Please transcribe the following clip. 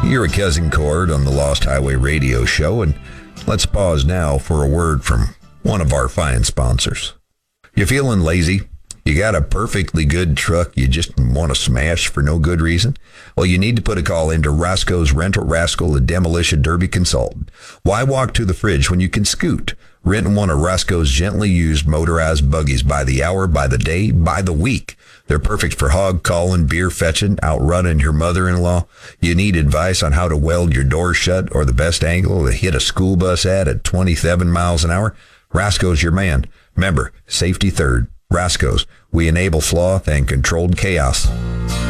You're a Cousin Cord on the Lost Highway Radio Show, and let's pause now for a word from one of our fine sponsors. You feeling lazy? You got a perfectly good truck you just want to smash for no good reason? Well, you need to put a call into Roscoe's Rental Rascal, the Demolition Derby consultant. Why walk to the fridge when you can scoot? Rent one of Roscoe's gently used motorized buggies by the hour, by the day, by the week. They're perfect for hog calling, beer fetching, outrunning your mother-in-law. You need advice on how to weld your door shut or the best angle to hit a school bus at 27 miles an hour? Roscoe's your man. Remember, safety third. Roscoe's. We enable sloth and controlled chaos.